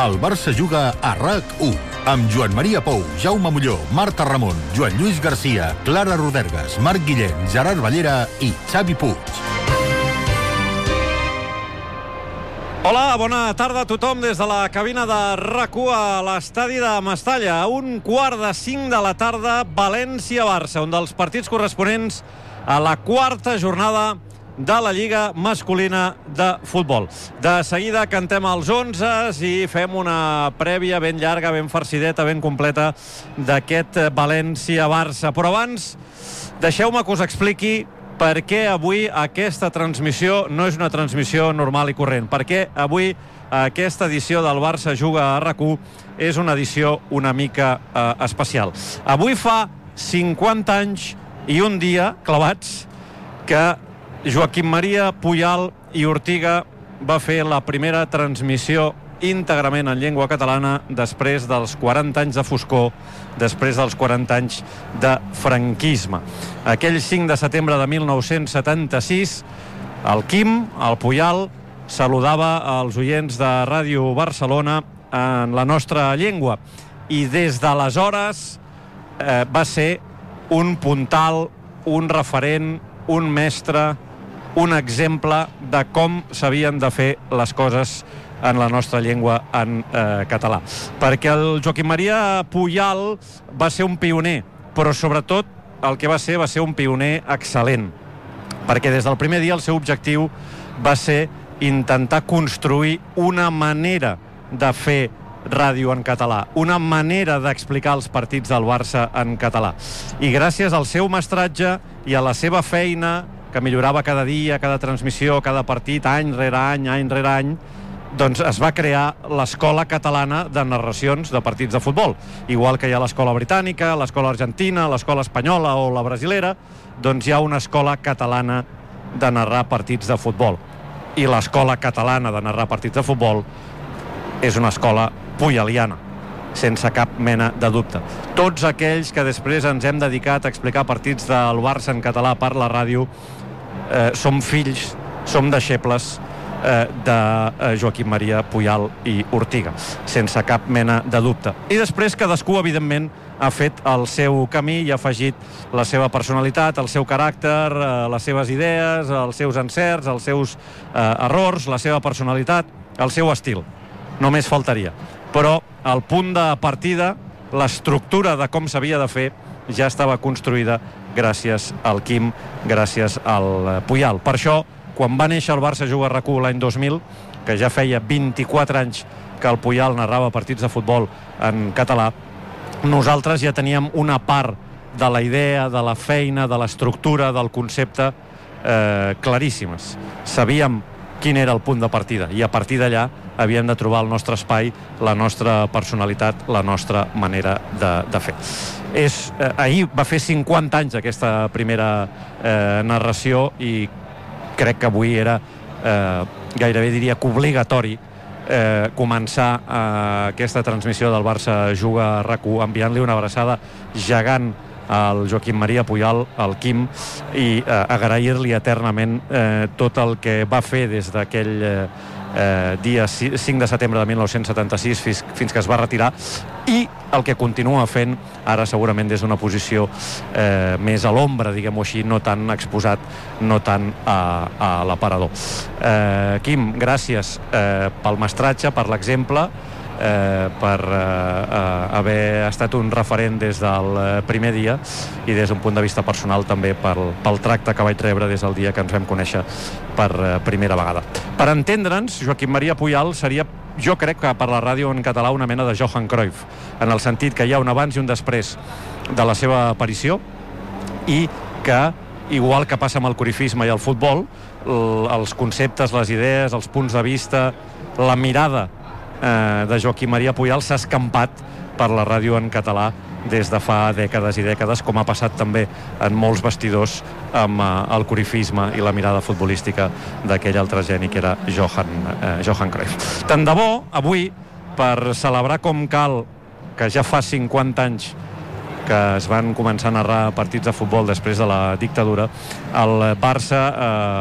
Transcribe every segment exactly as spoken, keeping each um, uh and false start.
El Barça juga a RAC u, amb Joan Maria Pou, Jaume Molló, Marta Ramon, Joan Lluís Garcia, Clara Rodergas, Marc Guillén, Gerard Ballera i Xavi Puig. Hola, bona tarda a tothom des de la cabina de RAC u a l'estadi de Mestalla. A un quart de cinc de la tarda, València-Barça, un dels partits corresponents a la quarta jornada de la Lliga masculina de futbol. De seguida cantem els onzes i fem una prèvia ben llarga, ben farcideta, ben completa d'aquest València-Barça. Però abans, deixeu-me que us expliqui per què avui aquesta transmissió no és una transmissió normal i corrent. Per què avui aquesta edició del Barça Juga a RAC u és una edició una mica eh, especial. Avui fa cinquanta anys i un dia clavats que Joaquim Maria Puyal i Ortiga va fer la primera transmissió íntegrament en llengua catalana després dels quaranta anys de foscor, després dels quaranta anys de franquisme. Aquell cinc de setembre de mil nou-cents setanta-sis, el Quim, el Puyal, saludava als oients de Ràdio Barcelona en la nostra llengua. I des d'aleshores eh, va ser un puntal, un referent, un mestre, un exemple de com s'havien de fer les coses en la nostra llengua en eh, català. Perquè el Joaquim Maria Puyal va ser un pioner, però sobretot el que va ser va ser un pioner excel·lent. Perquè des del primer dia el seu objectiu va ser intentar construir una manera de fer ràdio en català, una manera d'explicar els partits del Barça en català. I gràcies al seu mestratge i a la seva feina, que millorava cada dia, cada transmissió, cada partit, any rere any, any rere any, doncs es va crear l'Escola Catalana de Narracions de Partits de Futbol. Igual que hi ha l'Escola Britànica, l'Escola Argentina, l'Escola Espanyola o la Brasilera, doncs hi ha una Escola Catalana de Narrar Partits de Futbol. I l'Escola Catalana de Narrar Partits de Futbol és una escola puyaliana, sense cap mena de dubte. Tots aquells que després ens hem dedicat a explicar partits del Barça en català per la ràdio eh, som fills, som deixebles eh, de eh, Joaquim Maria Puyal i Ortiga, sense cap mena de dubte. I després cadascú, evidentment, ha fet el seu camí i ha afegit la seva personalitat, el seu caràcter, eh, les seves idees, els seus encerts, els seus eh, errors, la seva personalitat, el seu estil. Només faltaria. Però el punt de partida, l'estructura de com s'havia de fer, ja estava construïda gràcies al Quim, gràcies al Puyal. Per això, quan va néixer el Barça Juga a RAC u l'any dos mil, que ja feia vint-i-quatre anys que el Puyal narrava partits de futbol en català, nosaltres ja teníem una part de la idea, de la feina, de l'estructura, del concepte eh, claríssimes. Sabíem quin era el punt de partida i a partir d'allà havíem de trobar el nostre espai, la nostra personalitat, la nostra manera de, de fer. És, eh, ahir va fer cinquanta anys aquesta primera eh, narració i crec que avui era eh, gairebé diria que obligatori eh, començar eh, aquesta transmissió del Barça Juga a RAC u enviant-li una abraçada gegant al Joaquim Maria Puyal, al Quim, i eh, agrair-li eternament eh, tot el que va fer des d'aquell eh, eh, dia cinc de setembre de mil nou-cents setanta-sis fins, fins que es va retirar, i el que continua fent ara segurament des d'una posició eh, més a l'ombra, diguem-ho així, no tan exposat, no tan a, a l'aparador. Eh, Quim, gràcies eh, pel mestratge, per l'exemple, eh, per eh, eh, haver estat un referent des del eh, primer dia i des d'un punt de vista personal també pel, pel tracte que vaig rebre des del dia que ens vam conèixer per eh, primera vegada. Per entendre'ns, Joaquim Maria Puyal seria, jo crec que per la ràdio en català, una mena de Johan Cruyff, en el sentit que hi ha un abans i un després de la seva aparició i que, igual que passa amb el cruyffisme i el futbol, els conceptes, les idees, els punts de vista, la mirada eh, de Joaquim Maria Puyal s'ha escampat per la ràdio en català des de fa dècades i dècades, com ha passat també en molts vestidors amb eh, el cruyffisme i la mirada futbolística d'aquell altre geni que era Johan, eh, Johan Cruyff. Tant de bo, avui, per celebrar com cal que ja fa cinquanta anys que es van començar a narrar partits de futbol després de la dictadura, el Barça eh,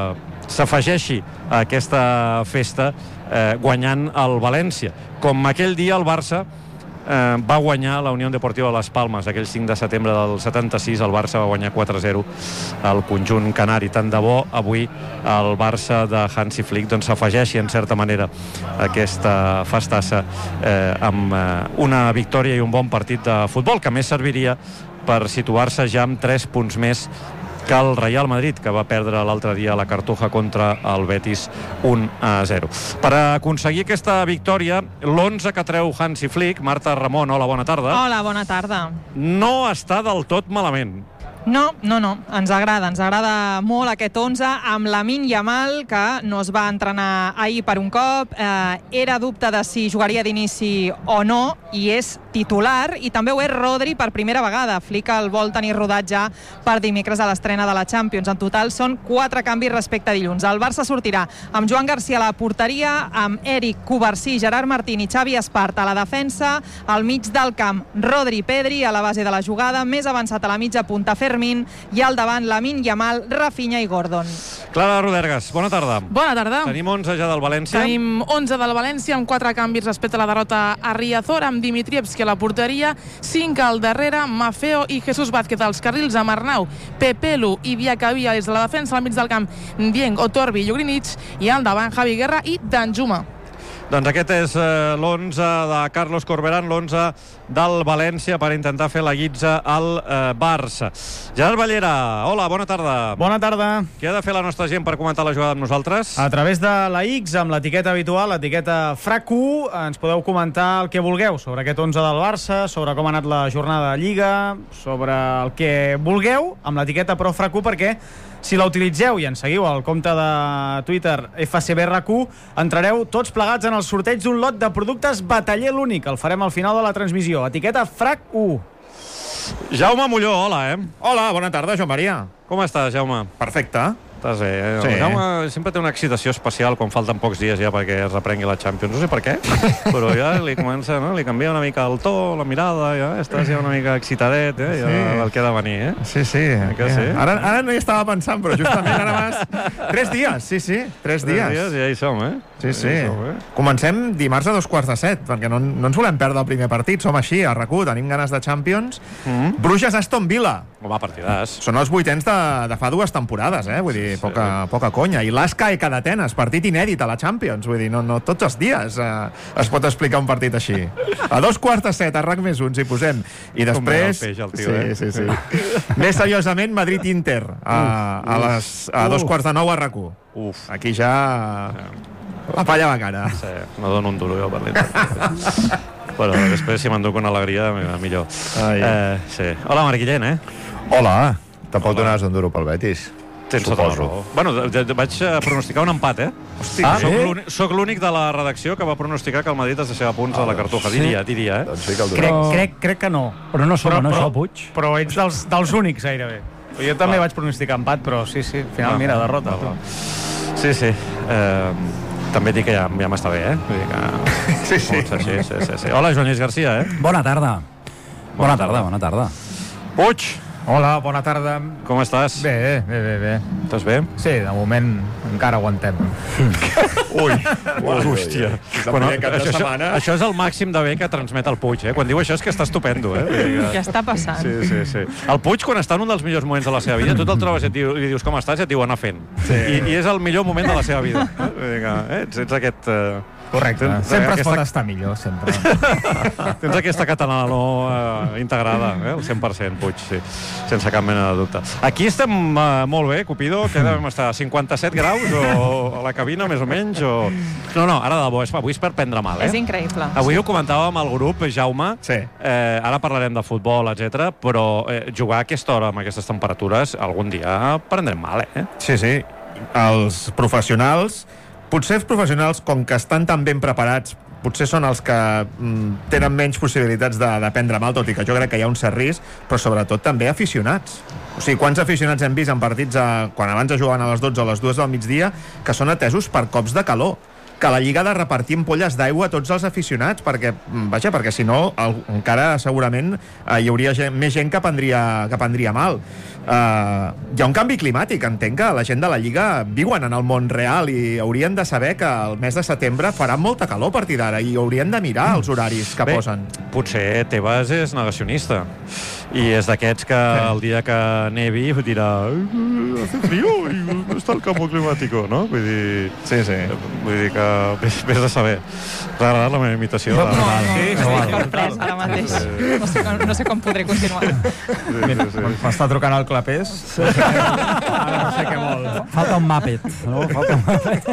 s'afegeixi a aquesta festa eh, guanyant el València. Com aquell dia el Barça Eh, va guanyar la Unió Deportiva de Les Palmes aquell cinc de setembre del setanta-sis. El Barça va guanyar quatre a zero al conjunt canari. Tant de bo avui el Barça de Hansi Flick doncs s'afegeixi en certa manera a aquesta festassa eh, amb eh, una victòria i un bon partit de futbol, que més serviria per situar-se ja amb tres punts més que el Real Madrid, que va perdre l'altre dia a la Cartuja contra el Betis un a zero. Per aconseguir aquesta victòria, l'onze que treu Hansi Flick, Marta Ramon, hola, bona tarda. Hola, bona tarda. No està del tot malament. No, no, no, ens agrada, ens agrada molt aquest onze amb Lamine Yamal, que no es va entrenar ahir per un cop, eh, era dubte de si jugaria d'inici o no, i és titular, i també ho és Rodri per primera vegada. Flick el vol tenir rodat ja per dimecres a l'estrena de la Champions. En total són quatre canvis respecte a dilluns. El Barça sortirà amb Joan Garcia a la porteria, amb Eric, Covarsí, Gerard Martín i Xavi Esparta a la defensa, al mig del camp Rodri, Pedri a la base de la jugada, més avançat a la mitja punta Fermín, i al davant Lamine Yamal, Rafinha i Gordon. Clara Rodergas, bona tarda. Bona tarda. Tenim onze ja del València. Tenim onze del València amb quatre canvis respecte a la derrota a Riazor, amb Dimitrievski a la porteria, cinc al darrere, Maffeo i Jesús Vázquez als carrils, amb Arnau, Pepelu i Diacabí des de la defensa, al mig del camp Dieng, Otorbi i Jugrinic, i al davant Javi Guerra i Danjuma. Doncs aquest és eh, l'onze de Carlos Corberán, l'onze del València per intentar fer la guitza al eh, Barça. Gerard Ballera, hola, bona tarda. Bona tarda. Què ha de fer la nostra gent per comentar la jugada amb nosaltres? A través de la X, amb l'etiqueta habitual, l'etiqueta Frac u, ens podeu comentar el que vulgueu sobre aquest onze del Barça, sobre com ha anat la jornada de Lliga, sobre el que vulgueu, amb l'etiqueta Pro Frac u, perquè si la utilitzeu i ens seguiu al compte de Twitter F C B R Q, entrareu tots plegats en el sorteig d'un lot de productes Bataller l'únic. El farem al final de la transmissió. Etiqueta Frac u. Jaume Molló, hola, eh? Hola, bona tarda, Joan Maria. Com estàs, Jaume? Perfecte. Estàs bé, eh? Sí. El Jaume sempre té una excitació especial quan falten pocs dies ja perquè es reprengui la Champions. No sé per què, però ja li comença, no? Li canvia una mica el to, la mirada, ja estàs ja una mica excitadet, eh? Ja Sí. el que ha de venir, eh? Sí, sí. Que sí? Ara, ara no hi estava pensant, però justament ara vas... Tres dies, sí, sí, tres, Tres dies. dies i ja hi som, eh? Sí, sí. Ja hi som, eh? Comencem dimarts a dos quarts de set, perquè no, no ens volem perdre el primer partit. Som així, a R Q, tenim ganes de Champions. Mm-hmm. Bruges-Aston Villa. Home, partidàs. Són els vuitens de, de fa dues temporades, eh? Vull dir, Sí. poca, poca conya. I l'Asca i Cadatenes, partit inèdit a la Champions. Vull dir, no, no tots els dies eh, es pot explicar un partit així. A dos quarts de set, a R A C més uns hi posem. I Com veu el després... peix, el tio, sí, eh? sí, sí. Més seriosament, Madrid-Inter, a, a, les, a dos quarts de nou a R A C u. Uf. Aquí ja... La palla va cara. Sí, no dono un duro jo per l'Inter. Però després, si m'enduc una alegria, millor. Ai. Eh, sí. Hola, Marc Guillén, eh? Hola, tampoc Hola. donaves un duro pel Betis. Tens tota la raó. Bueno, de, de, vaig eh, pronosticar un empat, eh? Hosti, Ah, sí? soc l'únic- soc l'únic de la redacció que va pronosticar que el Madrid es deixava punts a la Cartuja. Diria, diria, eh? Doncs sí que el Crec, donava. crec, crec que no. Però no som, Però- no, però- això, Puig. Però ets dels, dels únics, gairebé. Jo també Va. vaig pronosticar empat, però sí, sí, al final, Va, mira, derrota. va, va. Sí, sí. Eh, també dic que ja, ja m'està bé, eh? Vull dir que... Sí, sí. Pot ser així, sí, sí, sí. Hola, Joan Lluís Garcia, eh? Bona tarda. Bona tarda, bona tarda. Puig, Hola, bona tarda. com estàs? Bé, bé, bé, bé. Estàs bé? Sí, de moment encara aguantem. Ui, hòstia. És el Bueno, primer cap de això, això, setmana. això és el màxim de bé que transmet el Puig, eh? Quan diu això és que està estupendo, eh? Vull dir que- Què està passant? Sí, sí, sí. El Puig, quan està en un dels millors moments de la seva vida, tu te'l trobes i et diu, li dius com estàs i et diu anar fent. Sí. I, I és el millor moment de la seva vida. Eh? Vull dir que, eh? Ets, ets aquest... Eh... Correcte. Tens- Sempre es aquesta- pot estar millor, sempre. Tens aquesta catalana eh, integrada, eh? el cent per cent, Puig, sí, sense cap mena de dubte. Aquí estem eh, molt bé, Cupido, què devem estar? A cinquanta-set graus o a la cabina, més o menys? O... No, no, ara de debò, és, avui és per prendre mal, eh? És increïble. Avui ho comentàvem al grup, Jaume, Sí. eh, ara parlarem de futbol, etcètera, però eh, jugar a aquesta hora amb aquestes temperatures algun dia prendrem mal, eh? Sí, sí. Els professionals, potser els professionals, com que estan tan ben preparats, potser són els que mm, tenen menys possibilitats de, de prendre mal, tot i que jo crec que hi ha un cert risc, però sobretot també aficionats. O sigui, quants aficionats hem vist en partits a, quan abans es jugaven a les dotze o a les dues del migdia que són atesos per cops de calor? que la Lliga ha de repartir ampolles d'aigua a tots els aficionats, perquè, vaja, perquè si no, el, encara segurament eh, hi hauria gent, més gent que prendria, que prendria mal. Eh, hi ha un canvi climàtic, entenc que la gent de la Lliga viuen en el món real i haurien de saber que el mes de setembre farà molta calor a partir d'ara i haurien de mirar els horaris que Bé, posen. Potser Tebas és negacionista i és d'aquests que el dia que nevi dirà hace frío i està el campo climàtico, no? Vull dir... Sí, sí. Vull dir que vés, vés de saber. T'ha agradat la meva imitació? No, no, no, sí, estic sorprès ara mateix. No sé, com, no sé com podré continuar. Sí, sí, sí. M'està trucant el clapés. Ara no sé què vol. Falta un Muppet, no? Falta un Muppet.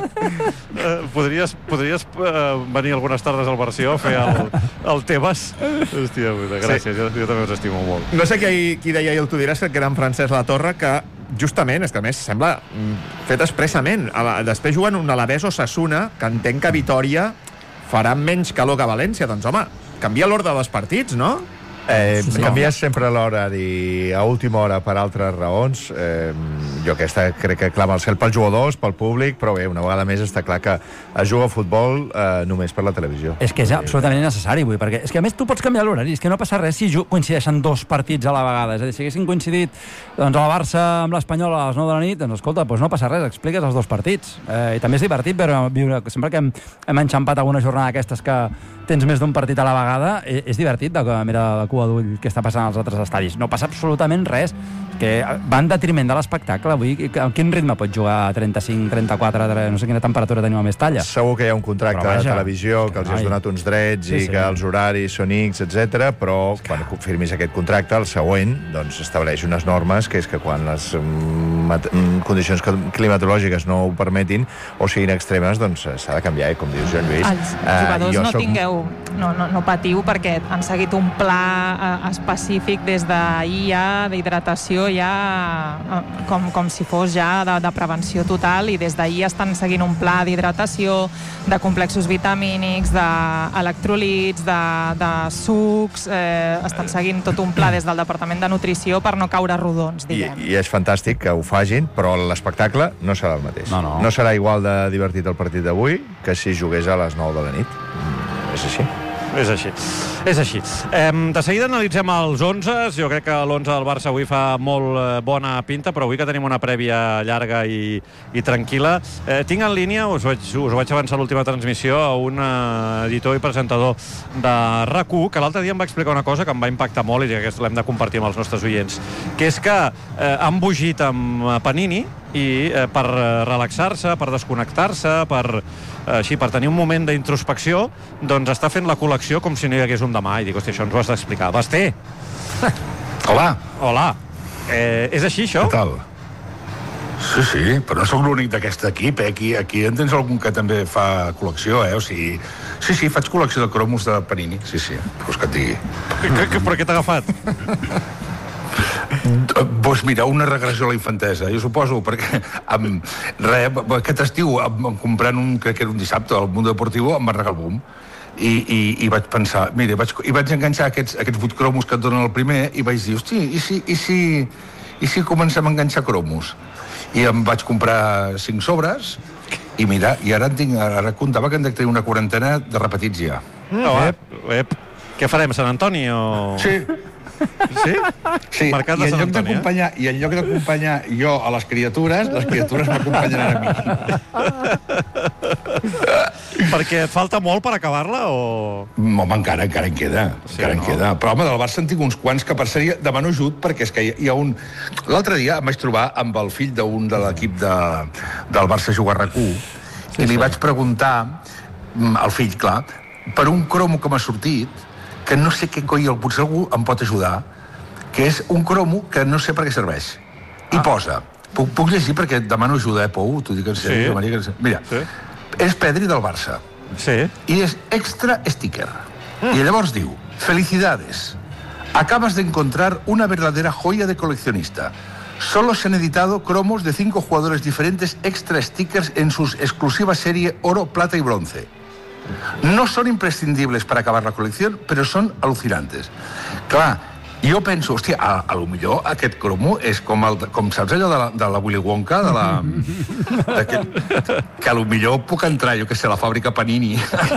Uh, podries podries uh, venir algunes tardes al Versió a fer el, el Tebas? Hòstia, puta, gràcies, sí. jo, jo també us estimo molt. No sé qui, qui deia, i el tu diràs, que era en Francesc Latorre, que justament, és que a més sembla fet expressament, després juguen un Alavés Osasuna, que entenc que a Vitòria farà menys calor que a València. Doncs home, canvia l'ordre dels partits, no? Eh, Sí, sí. canvies sempre l'horari a última hora per altres raons. Eh, jo aquesta crec que clama el cel pels jugadors, pel públic, però bé, una vegada més està clar que es juga a futbol eh, només per la televisió. És que és absolutament necessari, vull, perquè és que a més tu pots canviar l'horari, és que no passa res si ju- coincideixen dos partits a la vegada, és a dir, si haguessin coincidit doncs, el Barça amb l'Espanyol a les nou de la nit, doncs escolta, doncs no passa res, expliques els dos partits. Eh, I també és divertit, però viure, sempre que hem, hem enxampat alguna jornada d'aquestes que tens més d'un partit a la vegada, és, és divertit de mirar la cua d'ull què està passant als altres estadis. No passa absolutament res, que va en detriment de l'espectacle. Vull dir, a quin ritme pot jugar a trenta-cinc, trenta-quatre, no sé quina temperatura tenim a Mestalla? Segur que hi ha un contracte Però vaja, de televisió que els has ai. donat uns drets Sí, i sí. que els horaris són X, etcètera, però quan confirmis aquest contracte, el següent doncs, estableix unes normes, que és que quan les mm, mat- mm, condicions cl- climatològiques no ho permetin o siguin extremes, doncs eh, s'ha de canviar, i com dius, Joan Lluís. Els eh, jugadors jo no soc- tingueu, no, no, no patiu, perquè han seguit un pla eh, específic des d'ahir ja, d'hidratació ja, eh, com, com si fos ja de, de prevenció total, i des d'ahir estan seguint un pla d'hidratació, de complexos vitamínics, d'electrolits, de, de sucs, eh, estan seguint tot un pla des del Departament de Nutrició per no caure rodons, I, diguem. I és fantàstic que ho fagin, però l'espectacle no serà el mateix. No, no. no serà igual de divertit el partit d'avui que si jugués a les nou de la nit. Mm, és així. És així, és així. Eh, de seguida analitzem els onze. Jo crec que l'onze del Barça avui fa molt eh, bona pinta, però avui que tenim una prèvia llarga i, i tranquil·la. Eh, tinc en línia, us vaig, us vaig avançar l'última transmissió, a un eh, editor i presentador de RAC u, que l'altre dia em va explicar una cosa que em va impactar molt i que l'hem de compartir amb els nostres oients, que és que eh, han bugit amb Panini i eh, per relaxar-se, per desconnectar-se, per, eh, així, per tenir un moment d'introspecció, doncs està fent la col·lecció com si no hi hagués un demà. I dic, hòstia, això ens ho has d'explicar. Basté! Hola. Hola. Eh, és així, això? Què tal? Sí, sí, però no sóc l'únic d'aquest equip, eh? Aquí, aquí en tens algun que també fa col·lecció, eh? O sigui, sí, sí, faig col·lecció de cromos de Panini, sí, sí, vols que et digui. Que, que, però què t'ha agafat? Doncs mira, una regressió a la infantesa, jo suposo, perquè amb, re, aquest estiu, amb, amb comprant un, crec que era un dissabte, al Mundo Deportivo, em va regalar el boom. I, i, i vaig pensar, mira, vaig, i vaig enganxar aquests, aquests vuit cromos que et donen el primer, i vaig dir, hosti, i si, i si, i si comencem a enganxar cromos? I em vaig comprar cinc sobres, i mira, i ara en tinc, ara comptava que en dec tenir una quarantena de repetits ja. Mm, oh, ep, ep. Què farem, Sant Antoni o...? Sí. Sí? Sí, Mercat i de en Sant lloc Antoni, d'acompanyar i en lloc d'acompanyar jo a les criatures, les criatures m'acompanyaran a mi. Perquè et falta molt per acabar-la o...? Home, encara, encara en queda, Sí, encara no? en queda. Però, home, del Barça en tinc uns quants que per ser demano ajut, perquè és que hi ha un... L'altre dia em vaig trobar amb el fill d'un de l'equip de, del Barça Jugar RAC u, sí, i li sí. vaig preguntar, al fill, clar, per un cromo que m'ha sortit, que no sé què coi, potser algú em pot ajudar, que és un cromo que no sé per què serveix. I ah. posa, puc, puc llegir perquè et demano ajuda, eh, Pou? T'ho dic en sèrio, Sí. Maria, que... Mira, Sí. és Pedri del Barça. Sí. Y es extra sticker. Mm. Y llavors diu, felicidades, acabas de encontrar una verdadera joya de coleccionista. Solo se han editado cromos de cinco jugadores diferentes extra stickers en sus exclusiva serie oro, plata y bronce. No son imprescindibles para acabar la colección, pero son alucinantes. Clar, jo penso, hòstia, a, a lo millor aquest cromo és com, el, com saps allò de la, de la Willy Wonka, de la, de que a lo millor puc entrar, jo que sé, a la fàbrica Panini.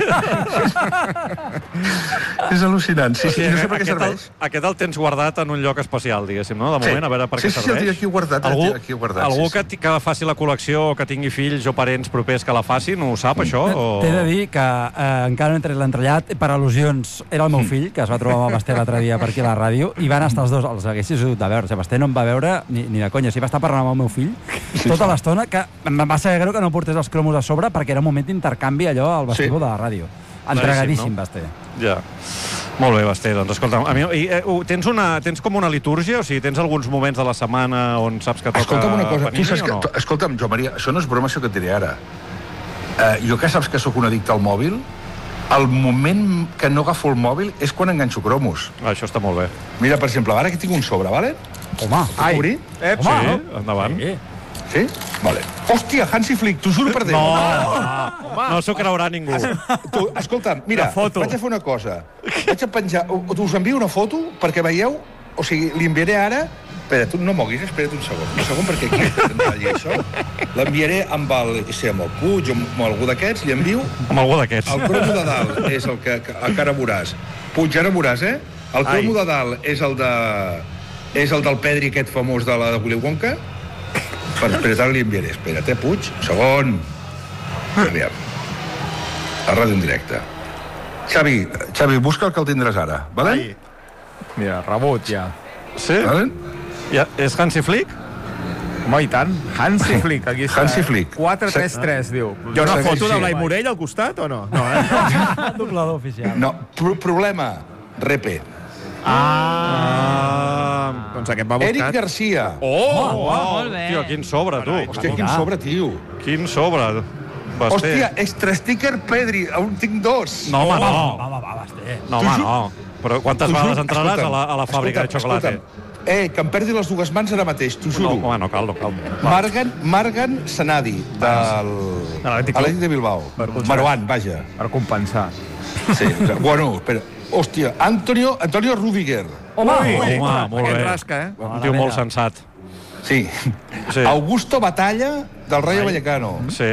És al·lucinant. Sí, sí, no sé per què serveix. El, aquest el tens guardat en un lloc especial, diguéssim, no? De moment, sí. A veure per sí, què sí, serveix. Sí, sí, aquí guardat. Algú, aquí guardat, algú sí, que, sí. que faci la col·lecció o que tingui fills o parents propers que la facin, ho sap, això? O... T'he de dir que eh, encara no he tret l'entrellat, per al·lusions era el meu fill, que es va trobar amb el Basté l'altre dia per aquí a la ràdio, i van estar els dos, els haguessis dut de veure. O sigui, Basté no em va veure ni, ni de conya, sí va estar parlant amb el meu fill tota l'estona, que em va saber greu que no portés els cromos a sobre perquè era un moment d'intercanvi allò al vestíbul sí. de la ràdio. Entregadíssim, no? Basté. Ja. Molt bé, Basté, doncs escolta, a mi, i, eh, tens, una, tens com una litúrgia? O sigui, tens alguns moments de la setmana on saps que toca escolta'm una cosa, Panini, tu saps que, no? tu, escolta'm, Jo Maria, això no és broma, això que et diré ara. Uh, jo que saps que sóc un addicte al mòbil, el moment que no agafo el mòbil és quan enganxo cromos. Ah, això està molt bé. Mira, per exemple, ara que tinc un sobre, vale? Home, ai. Obrir? Ep, Home, sí, no? endavant. Sí? Sí? Vale. Hòstia, Hansi Flick, t'ho juro per Déu. No, no, no s'ho creurà ningú. Tu, escolta'm, mira, vaig a fer una cosa. Vaig a penjar, us envio una foto perquè veieu, o sigui, li enviaré ara. Espera, tu no moguis, espera't un segon. Un segon, perquè aquí t'entralli això. L'enviaré amb el, sé, amb el Puig o amb algú d'aquests, li envio... Amb algú d'aquests. El cromo de dalt és el que, que encara veuràs. Puig, ara veuràs, eh? El cromo Ai. de dalt és el de... És el del Pedri, aquest famós de la de Willy Wonka. Per, espera't, ara li enviaré. Espera't, eh, Puig? Un segon. Aviam. A ràdio en directe. Xavi, Xavi, busca el que el tindràs ara, vale? Ai. Mira, rebut ja. Sí? Vale? Ja, és Hansi Flick? Home, i tant. Hansi Flick, aquí està. Hansi Flick. quatre tres tres, diu. Hi ha una foto de Blai Morell al costat, o no? No, eh? Doblador oficial. No, pro problema. Repe. Ah. Doncs aquest va buscat. Eric Garcia. Oh, oh, oh, molt bé. Tio, quin sobre, tu. Hòstia, quin sobre, tio. Quin sobre. Basté. Hòstia, extra sticker Pedri, on tinc dos. No, home, no. Home, va, Basté. No, home, no. Però quantes vegades entraràs a la, a la fàbrica de xocolata? Eh, que em perdi les dues mans ara mateix, t'ho juro. No, home, no cal, no cal. Margan, Margan Sanadi, del Atlètic de Bilbao. Marouane, vaja. Per compensar. Sí, bueno, espera. Hòstia, Antonio, Antonio Rudiger. Home, home, molt Aquest bé. rasca, eh? Un tio molt sensat. Sí. Sí. Augusto Batalla, del Rayo Vallecano. Sí.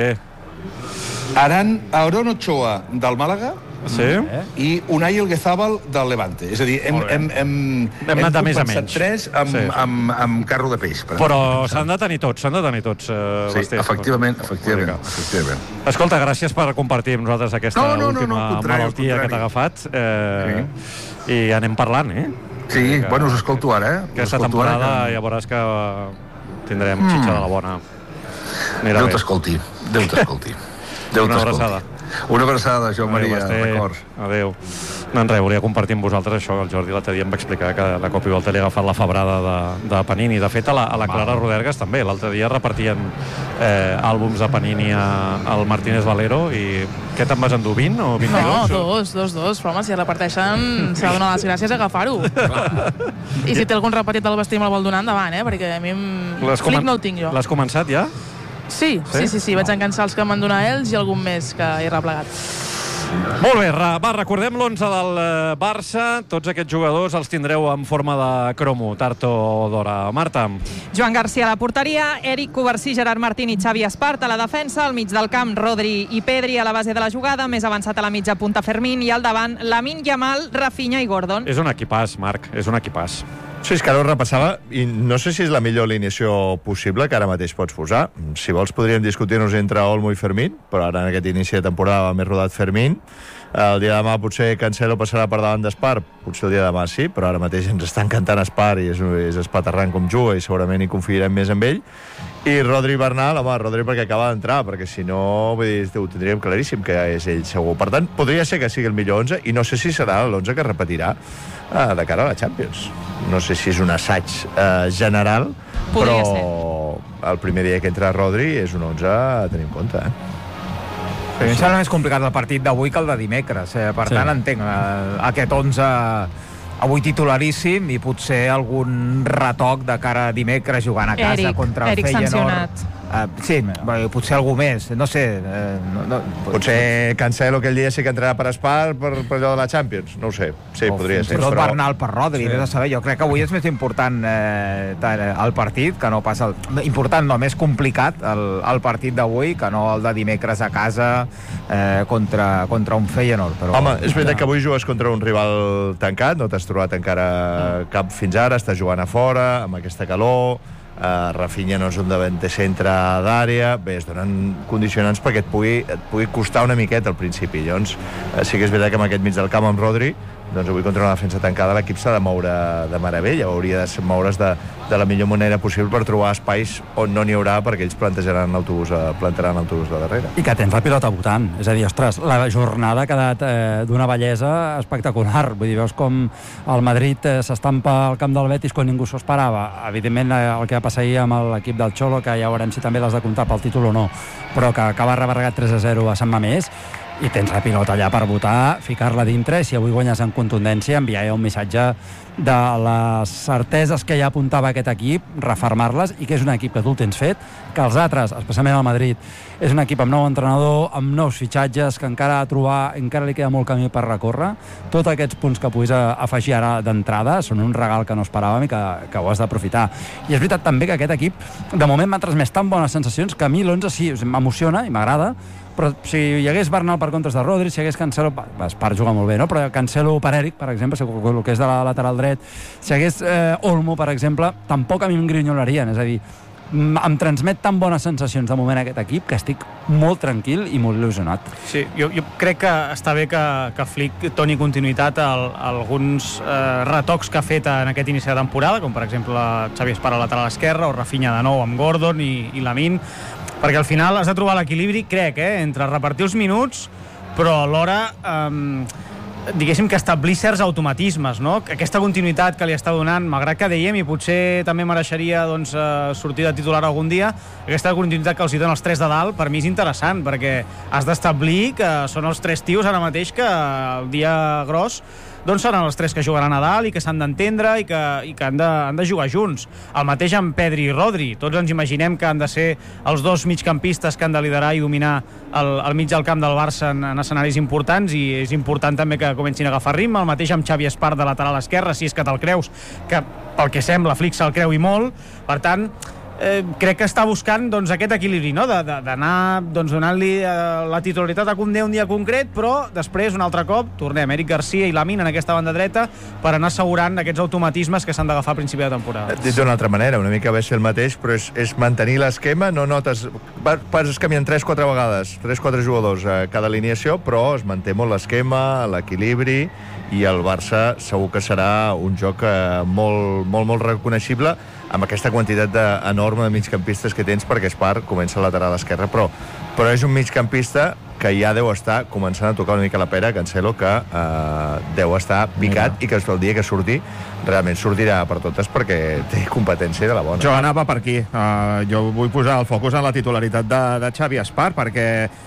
Aran, Aaron Ochoa, del Màlaga. Sí. I Unai Elguezábal del Levante. És a dir, hem, hem, hem, hem anat de més a menys. tres amb, Sí. amb, amb carro de peix. Per Però s'han de tenir tots, s'han de tenir tots, uh, Sí, Basté. efectivament, efectivament, efectivament. Escolta, gràcies per compartir amb nosaltres aquesta No, no, no, última no, al contrari, al malaltia que contrari. t'ha agafat. Eh, I anem parlant, eh? Sí, Que- bueno, us escolto ara, eh? Us Aquesta escolto ara temporada que- ja veuràs que tindrem xitxa de la bona. Anirà Déu bé. t'escolti, Déu t'escolti. Déu Una t'escolti. abraçada. Una abraçada, Jo Maria, Basté. d'acord. Adéu. No, en res, volia compartir amb vosaltres això. El Jordi l'altre dia em va explicar que de cop i volta li ha agafat la febrada de, de Panini. De fet, a la, a la Clara Rodergas també. L'altre dia repartien eh, àlbums de Panini a, al Martínez Valero i què te'n vas endur, vint o vint-i-dos? No, dos, dos, dos. Però home, si reparteixen, s'ha de donar les gràcies a agafar-ho. I si té algun repetit del vestit me'l vol donar, endavant, eh? Perquè a mi em... L'has Flick comen- no el tinc jo. L'has començat ja? Sí, Sí? sí, sí, sí. Vaig enganxar els que em van donar ells i algun més que he replegat. Molt bé, ra, va, recordem l'onze del eh, Barça. Tots aquests jugadors els tindreu en forma de cromo, tard o d'hora. Marta. Joan Garcia a la porteria, Eric Covarsí, Gerard Martín i Xavi Espart a la defensa, al mig del camp Rodri i Pedri a la base de la jugada, més avançat a la mitja punta Fermín i al davant Lamine Yamal, Rafinha i Gordon. És un equipàs, Marc, és un equipàs. Sí, és que ara ho repassava i no sé si és la millor alineació possible que ara mateix pots posar. Si vols podríem discutir-nos entre Olmo i Fermín, però ara en aquest inici de temporada va més rodat Fermín. El dia de demà potser Cancelo passarà per davant d'Espart, potser el dia de demà sí, però ara mateix ens està encantant Espart i és, és espaterrant com juga i segurament hi confiarem més amb ell. I Rodri Bernal, home, Rodri perquè acaba d'entrar, perquè si no, vull dir, ho tindríem claríssim que és ell segur. Per tant, podria ser que sigui el millor onze i no sé si serà l'onze que repetirà eh, de cara a la Champions. No sé si és un assaig eh, general, Podria però el primer dia que entra Rodri és un onze a tenir en compte, eh? A mi em sembla més complicat el partit d'avui que el de dimecres. Eh? Per Sí. tant, entenc eh, aquest onze avui titularíssim i potser algun retoc de cara a dimecres jugant a casa Eric, contra el Eric Feyenoord. sancionat. Uh, sí, bé, potser algú més, no sé. Uh, no, no, potser Cancelo aquell dia sí que entrarà per Espar per, per allò de la Champions, no ho sé. Sí, o podria ser. Però... però... Bernal per Rodri, sí. Saber. Jo crec que avui és més important eh, el partit que no pas el... Important no, més complicat el, el partit d'avui que no el de dimecres a casa eh, contra, contra un Feyenoord. Però... Home, és veritat que avui jugues contra un rival tancat, no t'has trobat encara cap fins ara, estàs jugant a fora, amb aquesta calor, uh, Rafinha no és un davanter centre d'àrea, bé, es donen condicionants perquè et pugui, et pugui costar una miqueta al principi. Llavors, uh, sí que és veritat que amb aquest mig del camp, amb Rodri, doncs avui contra una defensa tancada l'equip s'ha de moure de meravella, hauria de moure's de, de la millor manera possible per trobar espais on no n'hi haurà, perquè ells plantejaran l'autobús, plantaran l'autobús de darrere. I que tens la pilota votant, és a dir, ostres, la jornada ha quedat eh, d'una bellesa espectacular, vull dir, veus com el Madrid eh, s'estampa al camp del Betis quan ningú s'ho esperava. Evidentment eh, el que va passar ahir amb l'equip del Xolo, que ja veurem si també l'has de comptar pel títol o no, però que acaba rebarregat tres a zero a Sant Mamés, i tens la pilota allà per votar, ficar-la dintre, i si avui guanyes en contundència, enviar ja un missatge de les certeses que ja apuntava aquest equip, refermar-les, i que és un equip que tu el tens fet, que els altres, especialment el Madrid, és un equip amb nou entrenador, amb nous fitxatges, que encara ha de trobar, encara li queda molt camí per recórrer. Tots aquests punts que puguis afegir ara d'entrada són un regal que no esperàvem i que, que ho has d'aprofitar. I és veritat també que aquest equip, de moment m'ha transmès tan bones sensacions que a mi l'onze sí, m'emociona i m'agrada, però si hi hagués Bernal per comptes de Rodri, si hi hagués Cancelo, Espar juga molt bé, no? Però Cancelo per Eric, per exemple, el que és de la lateral dret, si hi hagués eh, Olmo, per exemple, tampoc a mi em grinyolarien, és a dir, em transmet tan bones sensacions de moment aquest equip que estic molt tranquil i molt il·lusionat. Sí, jo, jo crec que està bé que, que Flick doni continuïtat a, a alguns eh, retocs que ha fet en aquest inici de temporada, com per exemple Xavi Espar a lateral esquerra o Rafinha de nou amb Gordon i, i Lamine, perquè al final has de trobar l'equilibri, crec, eh, entre repartir els minuts, però alhora eh, diguéssim que establir certs automatismes, no? Aquesta continuïtat que li està donant, malgrat que dèiem, i potser també mereixeria doncs, eh, sortir de titular algun dia, aquesta continuïtat que els hi donen els tres de dalt, per mi és interessant, perquè has d'establir que són els tres tios ara mateix que el dia gros doncs seran els tres que jugaran a dalt i que s'han d'entendre i que, i que han, de, han de jugar junts. El mateix amb Pedri i Rodri. Tots ens imaginem que han de ser els dos migcampistes que han de liderar i dominar el, el mig del camp del Barça en, en escenaris importants, i és important també que comencin a agafar ritme. El mateix amb Xavi Espar de lateral esquerre, si és que te'l creus, que pel que sembla Flick se'l creu i molt. Per tant, Eh, crec que està buscant doncs, aquest equilibri, no? d'anar doncs, donant-li eh, la titularitat a Koundé un dia concret, però després, un altre cop, tornem Eric Garcia i Lamine en aquesta banda dreta per anar assegurant aquests automatismes que s'han d'agafar a principi de temporada. Dit d'una altra manera, una mica va ser el mateix, però és, és mantenir l'esquema, no notes... Pas canvien tres quatre vegades, tres quatre jugadors a cada alineació, però es manté molt l'esquema, l'equilibri, i el Barça segur que serà un joc eh, molt, molt, molt reconeixible amb aquesta quantitat de, enorme de migcampistes que tens, perquè Espar comença a lateral esquerra, però, però és un migcampista que ja deu estar començant a tocar una mica la pera, Cancelo, que eh, deu estar picat, i que el dia que surti realment sortirà per totes perquè té competència de la bona. Jo anava per aquí. Uh, jo vull posar el focus en la titularitat de, de Xavi Espar, perquè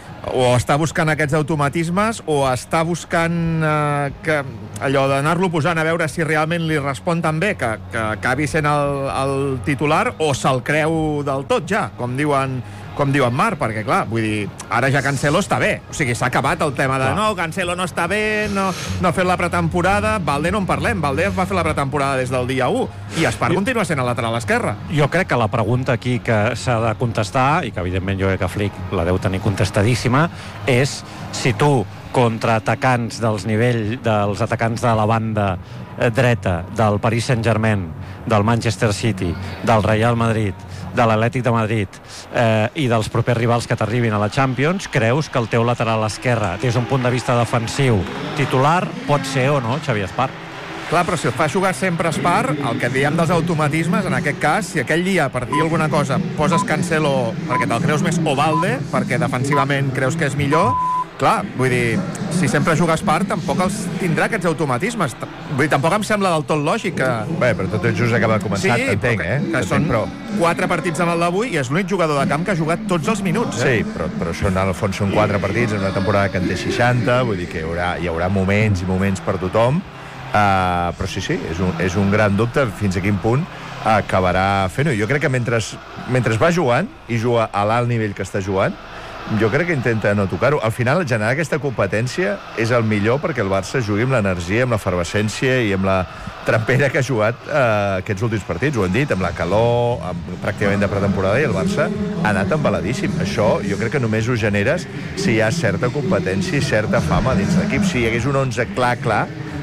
o està buscant aquests automatismes o està buscant eh, que allò d'anar-lo posant a veure si realment li respon tan bé que, que acabi sent el, el titular, o se'l creu del tot ja, com diuen com diu en Marc, perquè clar, vull dir, ara ja Cancelo està bé, o sigui, s'ha acabat el tema de no, Cancelo no està bé, no, no ha fet la pretemporada. Valde no en parlem, Valde va fer la pretemporada des del dia u, i Espar jo, continua sent a lateral esquerra. Jo crec que la pregunta aquí que s'ha de contestar, i que evidentment jo crec que Flick la deu tenir contestadíssima, és si tu, contra atacants dels nivell dels atacants de la banda dreta del Paris Saint-Germain, del Manchester City, del Real Madrid, de l'Atlètic de Madrid eh, i dels propers rivals que t'arribin a la Champions, creus que el teu lateral esquerre, des d'un punt de vista defensiu titular, pot ser o no Xavi Espar? Clar, però si el fa jugar sempre Espar, el que diem dels automatismes, en aquest cas, si aquell dia, per dir alguna cosa, poses Cancelo perquè te'l creus més, o Valde, perquè defensivament creus que és millor, clar, vull dir, si sempre juga Espar, tampoc els tindrà aquests automatismes. Vull dir, tampoc em sembla del tot lògic que... Bé, però tot just acaba de començar, sí, t'entenc, eh? Que són però... quatre partits amb el d'avui i és l'únic jugador de camp que ha jugat tots els minuts. Eh? Sí, però, però són, al fons són quatre partits en una temporada que en té seixanta, vull dir que hi haurà, hi haurà moments i moments per tothom, Uh, però sí, sí, és un, és un gran dubte fins a quin punt acabarà fent-ho. Jo crec que mentre, mentre va jugant i juga a l'alt nivell que està jugant, jo crec que intenta no tocar-ho. Al final, generar aquesta competència és el millor perquè el Barça jugui amb l'energia, amb l'efervescència i amb la trampera que ha jugat eh, aquests últims partits. Ho hem dit, amb la calor, amb, pràcticament de pretemporada, i el Barça ha anat embaladíssim. Això jo crec que només ho generes si hi ha certa competència i certa fama dins l'equip. Si hi hagués un onze clar, clar,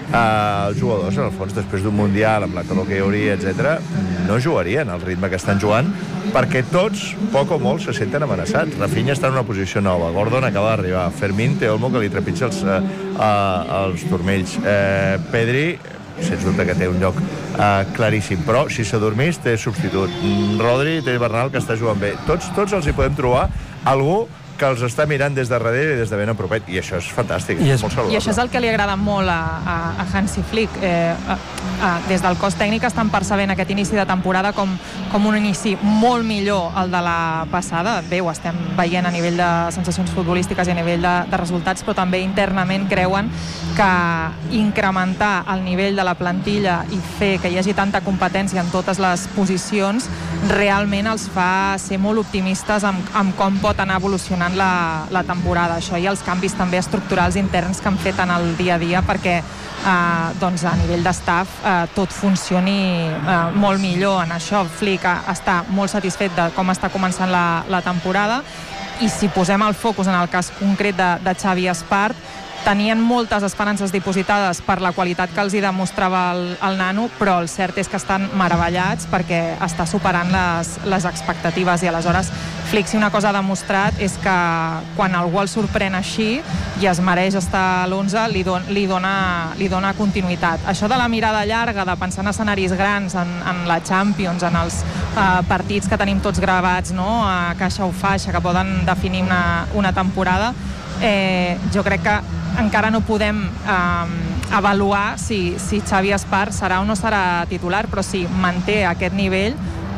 Uh, els jugadors, en el fons, després d'un Mundial, amb la calor que hi hauria, etcètera, no jugarien al ritme que estan jugant, perquè tots, poc o molt, se senten amenaçats. Rafinha està en una posició nova, Gordon acaba d'arribar, Fermín té Olmo que li trepitja els, uh, uh, els turmells, uh, Pedri, sens dubte que té un lloc uh, claríssim, però si s'adormís té substitut, Rodri té Bernal que està jugant bé, tots, tots els hi podem trobar algú que els està mirant des de darrere i des de ben a propet, i això és fantàstic, I, és, molt saludable. I això és el que li agrada molt a, a, a Hansi Flick. Eh, a, a, des del cos tècnic estan percebent aquest inici de temporada com, com un inici molt millor el de la passada. Bé, ho estem veient a nivell de sensacions futbolístiques i a nivell de, de resultats, però també internament creuen que incrementar el nivell de la plantilla i fer que hi hagi tanta competència en totes les posicions realment els fa ser molt optimistes amb, amb com pot anar evolucionant La, la temporada, això, i els canvis també estructurals interns que han fet en el dia a dia perquè eh, doncs a nivell d'estaf eh, tot funcioni eh, molt millor. En això Flick està molt satisfet de com està començant la, la temporada, i si posem el focus en el cas concret de, de Xavi Espart, tenien moltes esperances dipositades per la qualitat que els hi demostrava el, el nano, però el cert és que estan meravellats perquè està superant les, les expectatives, i aleshores Flick, si una cosa ha demostrat és que quan algú el sorprèn així i es mereix estar a l'onze, li, don, li, dona, li dona continuïtat. Això de la mirada llarga, de pensar en escenaris grans, en, en la Champions, en els eh, partits que tenim tots gravats, no?, a caixa o faixa, que poden definir una, una temporada, eh, jo crec que encara no podem eh, avaluar si, si Xavi Espart serà o no serà titular, però si manté aquest nivell,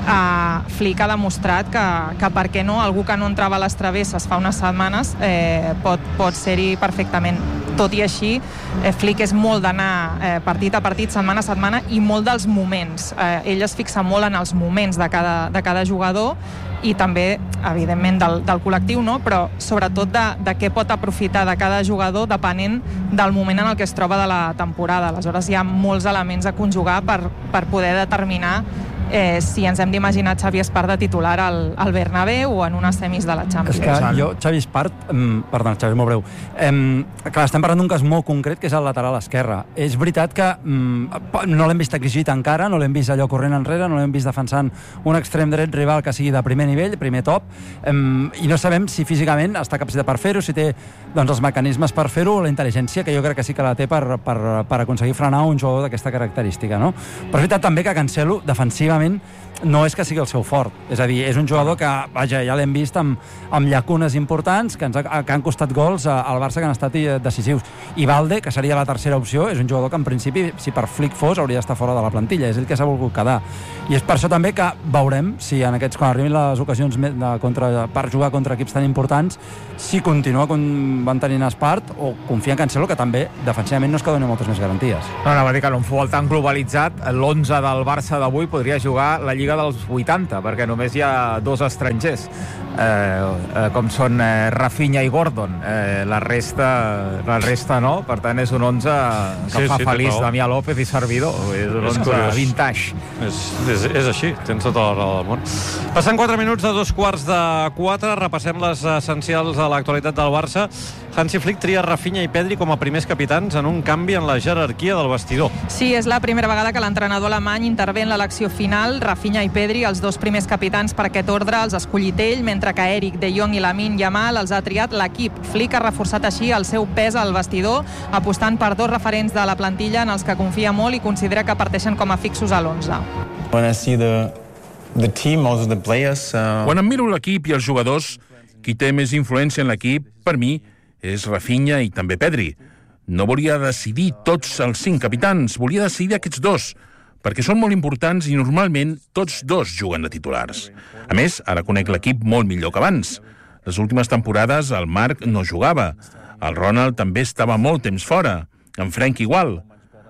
eh, Flick ha demostrat que, que per què no, algú que no entrava a les travesses fa unes setmanes eh, pot, pot ser-hi perfectament. Tot i així, eh, Flick és molt d'anar eh, partit a partit, setmana a setmana, i molt dels moments. Eh, ell es fixa molt en els moments de cada, de cada jugador, i també, evidentment, del, del col·lectiu, no? Però sobretot de, de què pot aprofitar de cada jugador depenent del moment en el que es troba de la temporada. Aleshores hi ha molts elements a conjugar per, per poder determinar eh, si ens hem d'imaginar Xavi Espart de titular al, al Bernabéu o en unes semis de la Champions. És que jo, Xavi Espart, mm, perdona, Xavi, molt breu, eh, clar, estem parlant d'un cas molt concret que és el lateral esquerre. És veritat que mm, no l'hem vist exigit encara, no l'hem vist allò corrent enrere, no l'hem vist defensant un extrem dret rival que sigui de primer nivell, primer top, eh, i no sabem si físicament està capacitat per fer-ho, si té doncs, els mecanismes per fer-ho, o la intel·ligència, que jo crec que sí que la té per, per, per aconseguir frenar un jugador d'aquesta característica, no? Però és veritat també que Cancelo, defensivament, no és que sigui el seu fort, és a dir, és un jugador que, vaja, ja l'hem vist amb, amb llacunes importants, que, ens ha, que han costat gols al Barça, que han estat decisius. I Valde, que seria la tercera opció, és un jugador que en principi, si per Flick fos, hauria d'estar fora de la plantilla, és el que s'ha volgut quedar. I és per això també que veurem si en aquests, quan arribin les ocasions de, contra, per jugar contra equips tan importants, si continua mantenint Espart o confia en Cancelo, que també defensivament no és que doni moltes més garanties. No, anava a dir que en un futbol tan globalitzat, l'onze del Barça d'avui podria jugar la Lliga dels vuitanta, perquè només hi ha dos estrangers, eh, eh, com són eh, Rafinha i Gordon. Eh, la resta la resta no, per tant és un onze que sí, fa sí, feliç Damià López i servidor. És un és onze curiós. Vintage. És, és, és així, tens tota la raó del món. Passant quatre minuts de dos quarts de quatre, repassem les essencials de l'actualitat del Barça. Hansi Flick tria Rafinha i Pedri com a primers capitans en un canvi en la jerarquia del vestidor. Sí, és la primera vegada que l'entrenador alemany intervé en l'elecció final. Rafinha i Pedri, els dos primers capitans per aquest ordre, els ha escollit ell, mentre que Eric, De Jong i Lamine Yamal els ha triat l'equip. Flick ha reforçat així el seu pes al vestidor, apostant per dos referents de la plantilla en els que confia molt i considera que parteixen com a fixos a l'onze. When I see the, the team, also the players, uh... Quan em miro l'equip i els jugadors, qui té més influència en l'equip, per mi, és Rafinha i també Pedri. No volia decidir tots els cinc capitans, volia decidir aquests dos, perquè són molt importants i normalment tots dos juguen de titulars. A més, ara conec l'equip molt millor que abans. Les últimes temporades el Marc no jugava, el Ronald també estava molt temps fora, en Frank igual.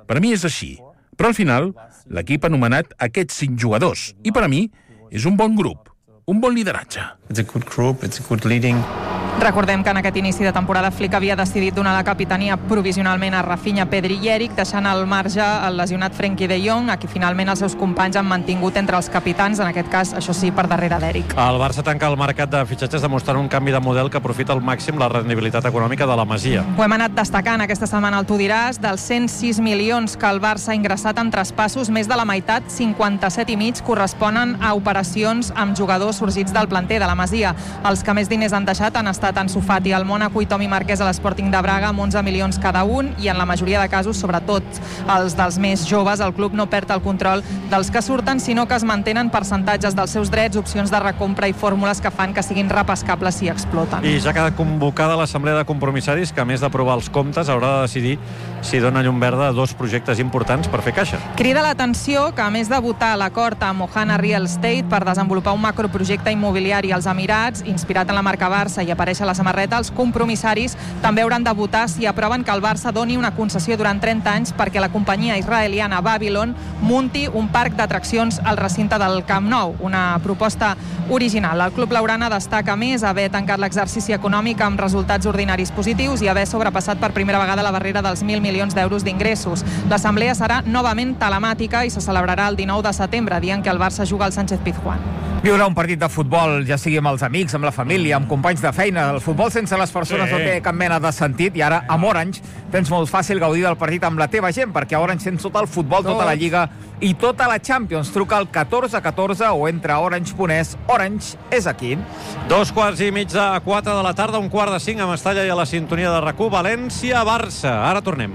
Per a mi és així. Però al final, l'equip ha anomenat aquests cinc jugadors. I per a mi és un bon grup, un bon lideratge. It's a good group, it's a good leading. Recordem que en aquest inici de temporada Flick havia decidit donar la capitania provisionalment a Rafinha, Pedri i Eric, deixant al marge el lesionat Frenkie de Jong, a qui finalment els seus companys han mantingut entre els capitans, en aquest cas, això sí, per darrere d'Eric. El Barça tanca el mercat de fitxatges demostrant un canvi de model que aprofita al màxim la rendibilitat econòmica de la Masia. Ho hem anat destacant aquesta setmana al Tu diràs. Dels cent sis milions que el Barça ha ingressat en traspassos, més de la meitat, cinquanta-set i mig, corresponen a operacions amb jugadors sorgits del planter de la Masia. Els que més diners han deixat han estat Ansu Fati al Mónaco i Tomi Marquès a l'Sporting de Braga amb onze milions cada un, i en la majoria de casos, sobretot els dels més joves, el club no perd el control dels que surten, sinó que es mantenen percentatges dels seus drets, opcions de recompra i fórmules que fan que siguin repescables si exploten. I ja ha quedat convocada l'assemblea de compromissaris que, a més d'aprovar els comptes, haurà de decidir si dona llum verda a dos projectes importants per fer caixa. Crida l'atenció que, a més de votar l'acord amb Mohana Real Estate per desenvolupar un macroprojecte immobiliari als Emirats, inspirat en la marca Barça i apareix a la samarreta, els compromissaris també hauran de votar si aproven que el Barça doni una concessió durant trenta anys perquè la companyia israeliana Babylon munti un parc d'atraccions al recinte del Camp Nou, una proposta original. El club blaugrana destaca més haver tancat l'exercici econòmic amb resultats ordinaris positius i haver sobrepassat per primera vegada la barrera dels mil milions d'euros d'ingressos. L'assemblea serà novament telemàtica i se celebrarà el dinou de setembre, dia en què el Barça juga al Sánchez Pizjuán. Viure un partit de futbol, ja sigui amb els amics, amb la família, amb companys de feina, el futbol sense les persones sí. no té cap mena de sentit, i ara amb Orange tens molt fàcil gaudir del partit amb la teva gent, perquè a Orange tens tot el futbol, tota la Lliga i tota la Champions. Truca al catorze catorze o entra a orange punt es. Orange és aquí. Dos quarts i mig de quatre de la tarda, un quart de cinc a Mestalla i a la sintonia de RAC u. València-Barça. Ara tornem.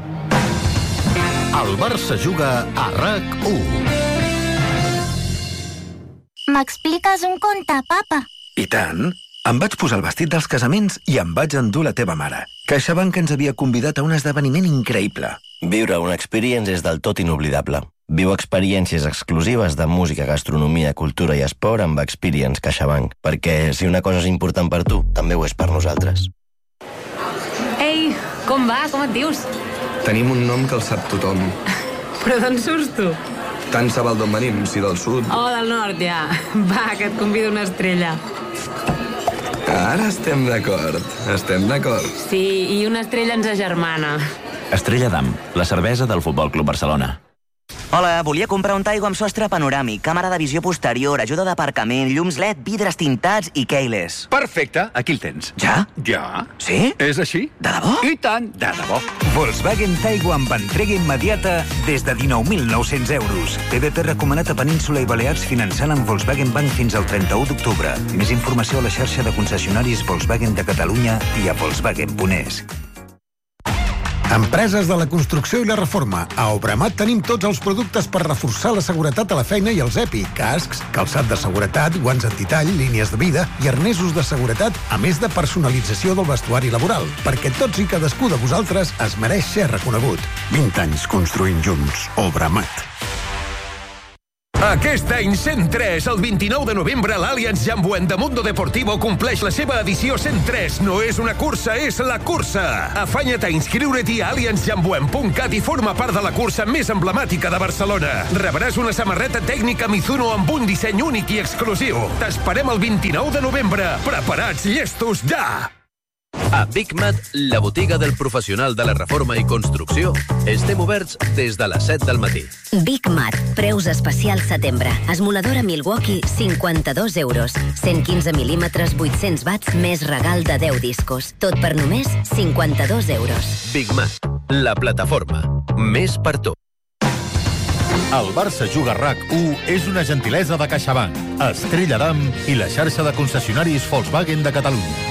El Barça juga a RAC u. M'expliques un conte, papa? I tant. Em vaig posar el vestit dels casaments i em vaig endur la teva mare. CaixaBank ens havia convidat a un esdeveniment increïble. Viure una experience és del tot inoblidable. Viu experiències exclusives de música, gastronomia, cultura i esport amb Experience CaixaBank. Perquè si una cosa és important per tu, també ho és per nosaltres. Ei, com va? Com et dius? Tenim un nom que el sap tothom. Però d'on surts tu? Tant se val d'on venim, si del sud. Oh, del nord, ja. Va, que et convido una estrella. Ara estem d'acord. Estem d'acord. Sí, i una estrella ens agermana. Estrella d'Am, la cervesa del Futbol Club Barcelona. Hola, volia comprar un Taigo amb sostre panoràmic, càmera de visió posterior, ajuda d'aparcament, llums L E D, vidres tintats i keyless. Perfecte, aquí el tens. Ja? Ja. Sí? És així. De debò? I tant, de debò. Volkswagen Taigo amb entrega immediata des de dinou mil nou-cents euros. T V P recomanat a Península i Balears finançant amb Volkswagen Bank fins al trenta-u d'octubre. Més informació a la xarxa de concessionaris Volkswagen de Catalunya i a volkswagen punt es. Empreses de la construcció i la reforma. A Obramat tenim tots els productes per reforçar la seguretat a la feina i els E P I. Cascs, calçat de seguretat, guants antitall, línies de vida i arnesos de seguretat, a més de personalització del vestuari laboral. Perquè tots i cadascú de vosaltres es mereix ser reconegut. vint anys construint junts. Obramat. Aquest any cent tres, el vint-i-nou de novembre, l'Allianz Jambo Endemundo Deportivo compleix la seva edició cent tres. No és una cursa, és la cursa. Afanya't a inscriure-t'hi a allianz jamboen punt cat i forma part de la cursa més emblemàtica de Barcelona. Rebràs una samarreta tècnica Mizuno amb un disseny únic i exclusiu. T'esperem el vint-i-nou de novembre. Preparats, llestos, ja! A BigMat, la botiga del professional de la reforma i construcció, estem oberts des de les set del matí. BigMat, preus especials setembre. Esmoladora Milwaukee, cinquanta-dos euros. cent quinze mil·límetres, vuit-cents watts, més regal de deu discos. Tot per només cinquanta-dos euros. BigMat, la plataforma. Més per tot. El Barça juga a RAC u és una gentilesa de CaixaBank, Estrella d'Am i la xarxa de concessionaris Volkswagen de Catalunya.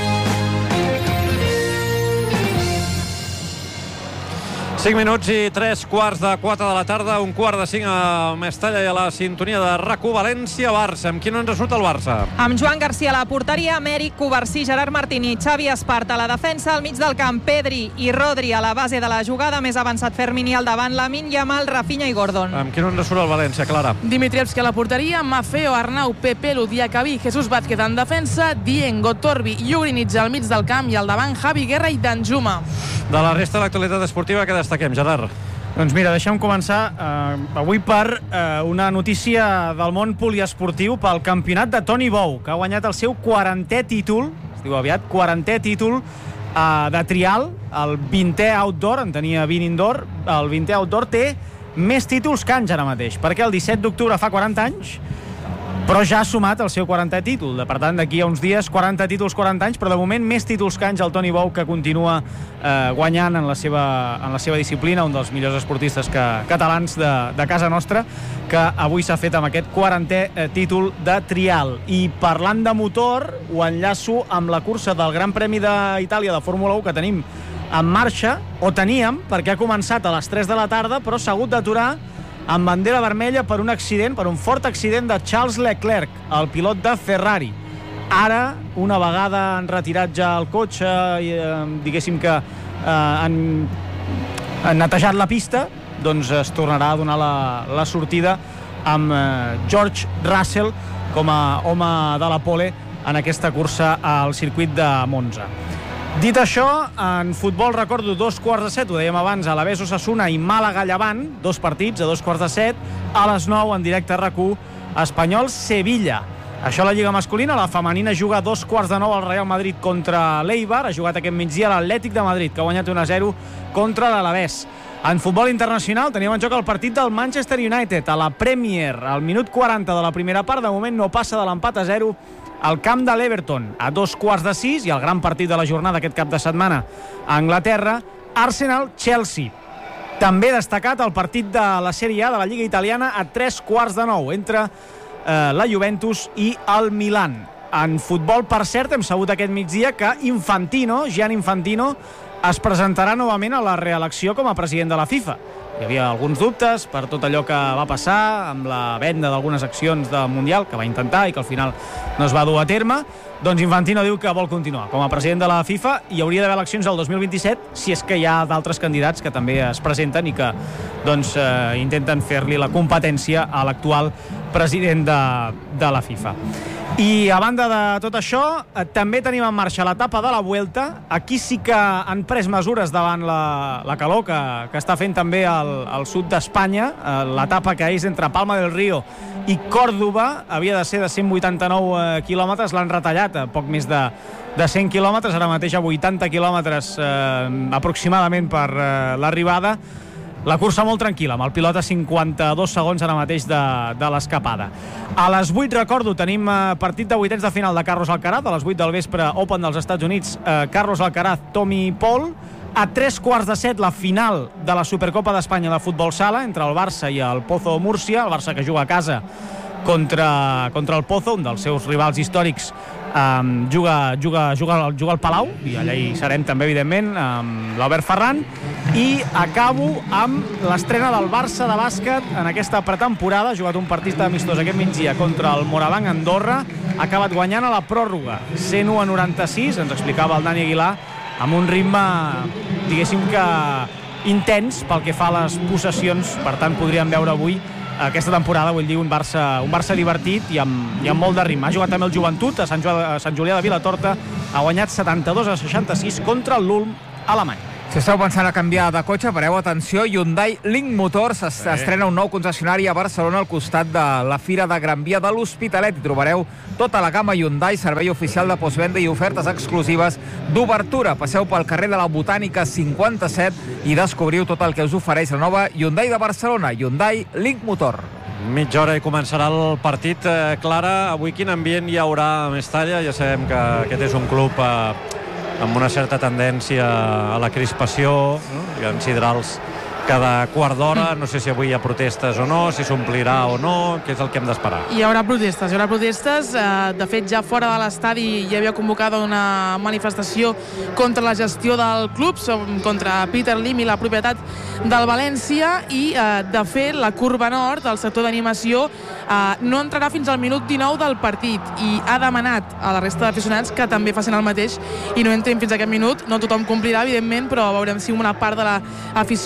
cinc minuts i tres quarts de quatre de la tarda, un quart de cinc a Mestalla i a la sintonia de RAC u. València-Barça. Amb qui no ens surt el Barça? Amb Joan Garcia a la porteria, Amèric, Covarsí, Gerard Martín i Xavi Esparta a la defensa, al mig del camp Pedri i Rodri a la base de la jugada, més avançat Fermín i al davant Lamine Yamal, Rafinha i Gordon. Amb qui no ens surt el València, Clara? Dimitrievski a la porteria, Maffeo, Arnau, Pepelu, Diacabí, Jesús Vázquez en defensa, Diengo, Torbi i Ugrinic al mig del camp i al davant Javi Guerra i Danjuma. De la resta de l'actualitat esportiva, que destaquem, Gerard? Doncs mira, deixem començar eh, avui per eh, una notícia del món poliesportiu pel campionat de Toni Bou, que ha guanyat el seu quarantè títol, es diu aviat, quarantè títol eh, de trial, el vintè outdoor, en tenia vint indoor, el vintè outdoor té més títols que anys ara mateix, perquè el disset d'octubre fa quaranta anys, però ja ha sumat el seu quarantè títol. Per tant, d'aquí a uns dies, quaranta títols, quaranta anys, però de moment més títols que anys el Toni Bou, que continua eh, guanyant en la, seva, en la seva disciplina, un dels millors esportistes que, catalans de, de casa nostra, que avui s'ha fet amb aquest quarantè eh, títol de trial. I parlant de motor, ho enllaço amb la cursa del Gran Premi d'Itàlia de Fórmula u que tenim en marxa, o teníem, perquè ha començat a les tres de la tarda, però s'ha hagut d'aturar amb bandera vermella per un accident, per un fort accident de Charles Leclerc, el pilot de Ferrari. Ara, una vegada han retirat ja el cotxe i eh, diguéssim que eh, han, han netejat la pista, doncs es tornarà a donar la, la sortida amb eh, George Russell com a home de la pole en aquesta cursa al circuit de Monza. Dit això, en futbol recordo dos quarts de set, ho dèiem abans, a l'Alavés Osasuna i Màlaga-Llevant, dos partits a dos quarts de set, a les nou en directe a RAC u, Espanyol-Sevilla. Això a la Lliga masculina, la femenina juga a dos quarts de nou al Real Madrid contra l'Eibar, ha jugat aquest migdia l'Atlètic de Madrid, que ha guanyat un a zero contra l'Alavés. En futbol internacional teníem en joc el partit del Manchester United a la Premier, al minut quaranta de la primera part, de moment no passa de l'empat a zero al camp de l'Everton, a dos quarts de sis, i el gran partit de la jornada aquest cap de setmana a Anglaterra, Arsenal-Chelsea. També destacat el partit de la Sèrie A de la Lliga Italiana a tres quarts de nou, entre eh, la Juventus i el Milan. En futbol, per cert, hem sabut aquest migdia que Infantino, Gianni Infantino, es presentarà novament a la reelecció com a president de la FIFA. Hi havia alguns dubtes per tot allò que va passar amb la venda d'algunes accions del Mundial, que va intentar i que al final no es va dur a terme. Doncs Infantino diu que vol continuar com a president de la FIFA i hi hauria d'haver eleccions el dos mil vint-i-set si és que hi ha d'altres candidats que també es presenten i que doncs, eh, intenten fer-li la competència a l'actual president de, de la FIFA. I a banda de tot això, eh, també tenim en marxa l'etapa de la Vuelta. Aquí sí que han pres mesures davant la, la calor que, que està fent també al, al sud d'Espanya. Eh, l'etapa que és entre Palma del Río i Còrdova havia de ser de cent vuitanta-nou eh, quilòmetres, l'han retallat a poc més de, de cent quilòmetres, ara mateix a vuitanta quilòmetres eh, aproximadament per eh, l'arribada. La cursa molt tranquil·la, amb el pilot a cinquanta-dos segons ara mateix de, de l'escapada. A les vuit, recordo, tenim eh, partit de vuitens de final de Carlos Alcaraz, a les vuit del vespre, Open dels Estats Units, eh, Carlos Alcaraz, Tommy Paul. A tres quarts de set, la final de la Supercopa d'Espanya de futbol sala, entre el Barça i el Pozo Múrcia, el Barça que juga a casa contra, contra el Pozo, un dels seus rivals històrics. Um, juga, juga, juga, juga al Palau, i allà hi serem també, evidentment, amb l'Albert Ferran. I acabo amb l'estrena del Barça de bàsquet en aquesta pretemporada. Ha jugat un partit amistós aquest migdia contra el Morabanc Andorra, ha acabat guanyant a la pròrroga cent u a noranta-sis, ens explicava el Dani Aguilar, amb un ritme, diguéssim que intens pel que fa a les possessions. Per tant, podríem veure avui aquesta temporada, vull dir, un Barça, un Barça divertit i amb, i amb molt de ritme. Ha jugat també el Joventut a Sant, jo, a Sant Julià de Vilatorta, ha guanyat setanta-dos a seixanta-sis contra l'Ulm alemany. Si esteu pensant a canviar de cotxe, pareu atenció, Hyundai Link Motors es estrena un nou concessionari a Barcelona al costat de la Fira de Gran Via de l'Hospitalet. Hi trobareu tota la gamma Hyundai, servei oficial de postvenda i ofertes exclusives d'obertura. Passeu pel carrer de la Botànica cinquanta-set i descobriu tot el que us ofereix la nova Hyundai de Barcelona, Hyundai Link Motor. Mitja hora i començarà el partit. Eh, Clara, avui quin ambient hi haurà a Mestalla? Ja sabem que aquest és un club eh, amb una certa tendència a la crispació, no? Hi ha sidrals cada quart d'hora, no sé si avui hi ha protestes o no, si s'omplirà o no, què és el que hem d'esperar? Hi haurà protestes, hi haurà protestes, de fet ja fora de l'estadi hi havia convocada una manifestació contra la gestió del club, contra Peter Lim i la propietat del València, i de fet la curva nord del sector d'animació no entrarà fins al minut dinou del partit i ha demanat a la resta d'aficionats que també facin el mateix i no entrin fins a aquest minut. No tothom complirà, evidentment, però veurem si una part de l'afició valencianista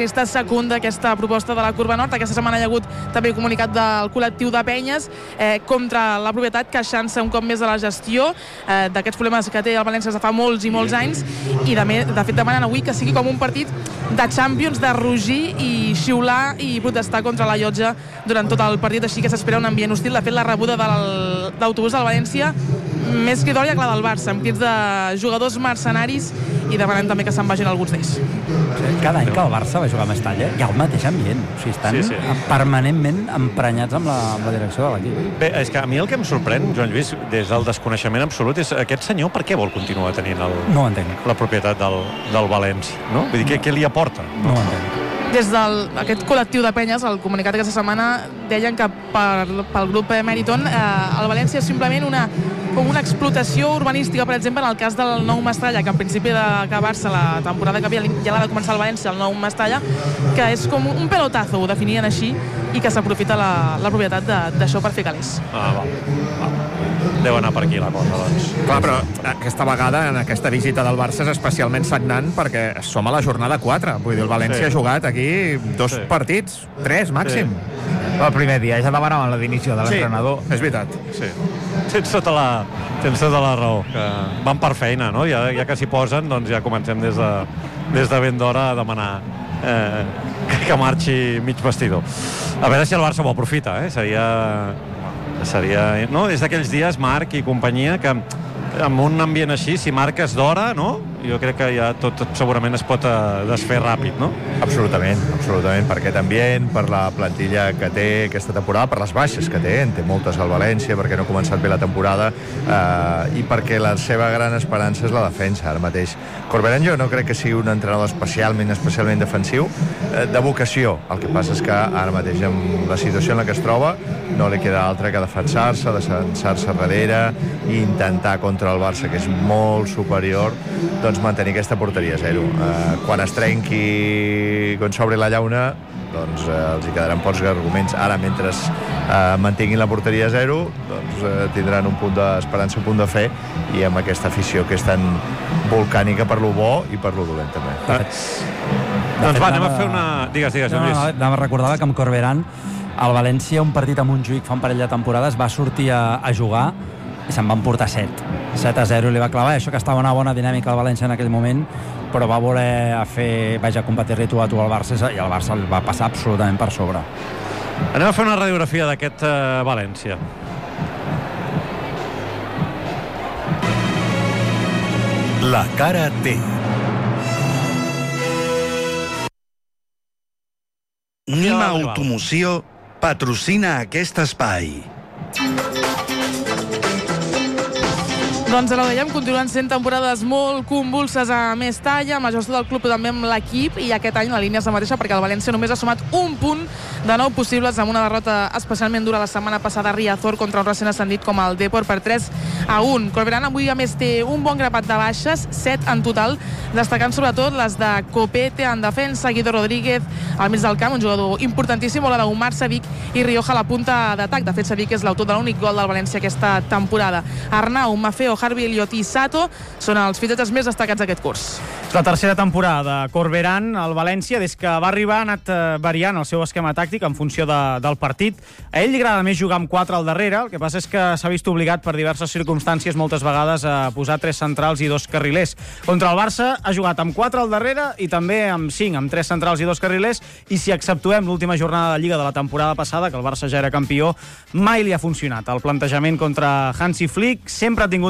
aquesta secunda, aquesta proposta de la Curva Nord. Aquesta setmana hi ha hagut també comunicat del col·lectiu de penyes eh, contra la propietat, queixant-se un cop més de la gestió eh, d'aquests problemes que té el València de fa molts i molts anys, i de, de fet demanen avui que sigui com un partit de Champions, de rugir i xiular i protestar contra la llotja durant tot el partit, així que s'espera un ambient hostil. De fet, la rebuda del, d'autobús del València més cridòria que la del Barça, amb crits de jugadors mercenaris, i demanem també que se'n vagin alguns d'ells. Cada any que el Barça va jugar a Mestalla hi ha el mateix ambient, o sigui, estan sí, sí. permanentment emprenyats amb la, amb la direcció de l'equip. Bé, és que a mi el que em sorprèn, Joan Lluís, des del desconeixement absolut, és aquest senyor per què vol continuar tenint el, no ho entenc. la propietat del, del València, no? Vull dir, què, què li aporta? No, no ho entenc. Des d'aquest col·lectiu de penyes, el comunicat aquesta setmana deien que per, pel grup Meriton eh, el València és simplement una, com una explotació urbanística, per exemple, en el cas del nou Mestalla, que en principi d'acabar-se la temporada que havia, ja l'ha de començar el València, el nou Mestalla, que és com un pelotazo, ho definien així, i que s'aprofita la, la propietat d'això per fer calés. Ah, va. va. Deu anar per aquí la cosa, doncs. Clar, però aquesta vegada, en aquesta visita del Barça, és especialment sagnant perquè som a la jornada quatre. Vull dir, el València sí. ha jugat aquí dos sí. partits, tres màxim. Sí. El primer dia ja demanaven la dimissió de l'entrenador. Sí, és veritat. Sí. Tens tota la, tens tota la raó. Que van per feina, no? Ja, ja que s'hi posen, doncs ja comencem des de, des de ben d'hora a demanar eh, que marxi mig vestidor. A veure si el Barça ho aprofita, eh? Seria... seria... No? És d'aquells dies, Marc i companyia, que amb un ambient així, si marques d'hora, no? Jo crec que ja tot segurament es pot desfer ràpid, no? Absolutament, absolutament, per aquest ambient, per la plantilla que té aquesta temporada, per les baixes que té, en té moltes al València, perquè no ha començat bé la temporada, eh, i perquè la seva gran esperança és la defensa, ara mateix. Corberán jo no crec que sigui un entrenador especialment, especialment defensiu, eh, de vocació. El que passa és que ara mateix, amb la situació en la que es troba, no li queda altra que defensar-se, defensar-se darrere i intentar contra el Barça, que és molt superior, doncs mantenir aquesta porteria a zero. Eh, quan es trenqui, quan s'obri la llauna, doncs eh, els hi quedaran pocs arguments. Ara, mentre eh, mantinguin la porteria a zero, doncs eh, tindran un punt d'esperança, un punt de fe, i amb aquesta afició que és tan volcànica per lo bo i per lo dolent també. Ah. Doncs va, anem a fer una... Digues, digues, no, no, no, recordava que amb Corberán el València, un partit amb un Montjuïc fa un parell de temporades, va sortir a, a jugar i se'n van portar set. set a zero li va clavar, això que estava una bona dinàmica al València en aquell moment, però va voler a fer, vaja, competir-li tu a tu al Barça, i el Barça el va passar absolutament per sobre. Anem a fer una radiografia d'aquest uh, València. La cara té. Nima Automoció patrocina aquest espai. Doncs ara ho dèiem, continuen sent temporades molt convulses a Mestalla, amb la gestió del club també amb l'equip, i aquest any la línia és la mateixa perquè el València només ha sumat un punt de nou possibles amb una derrota especialment dura la setmana passada a Riazor contra un recent ascendit com el Depor per tres a un. Corberán avui a més té un bon grapat de baixes, set en total, destacant sobretot les de Copete en defensa, Guido Rodríguez al mig del camp, un jugador importantíssim, o la d'Omar Savic i Rioja a la punta d'atac. De fet, Savic és l'autor de l'únic gol del València aquesta temporada. Arnau, Maffeo, Harvey Elliott i Sato són els fitxatges més destacats d'aquest curs. És la tercera temporada de Corberán al València. Des que va arribar ha anat variant el seu esquema tàctic en funció de, del partit. A ell li agrada més jugar amb quatre al darrere, el que passa és que s'ha vist obligat per diverses circumstàncies moltes vegades a posar tres centrals i dos carrilers. Contra el Barça ha jugat amb quatre al darrere i també amb cinc, amb tres centrals i dos carrilers, i si exceptuem l'última jornada de Lliga de la temporada passada, que el Barça ja era campió, mai li ha funcionat. El plantejament contra Hansi Flick sempre ha tingut